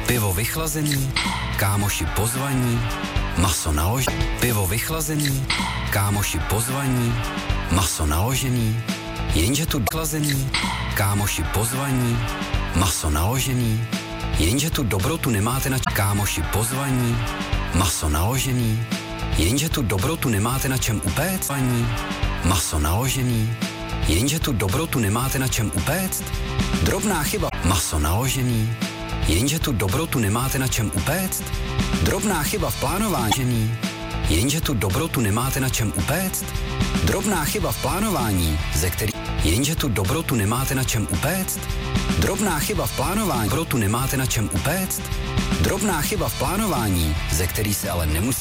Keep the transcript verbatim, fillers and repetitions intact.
pivo vychlazený, kámoši pozvaní, maso naložený, pivo vychlazený, kámoši pozvaní, maso naložený, jenže tu chlazený, kámoši pozvaní, maso naložený, jenže tu dobrotu nemáte na kámoši pozvaní, maso naložený, jenže tu dobrotu nemáte na čem upéct, maso naložený, jenže tu dobrotu nemáte na čem upéct, drobná chyba, maso naložený, jenže tu dobrotu nemáte na čem upéct, drobná chyba v plánování, jenže tu dobrotu nemáte na čem upéct, drobná chyba v plánování, ze který, jenže tu dobrotu nemáte na čem upéct, drobná chyba v plánování, dobrotu nemáte na čem upéct, drobná chyba v plánování, ze který se ale nemusí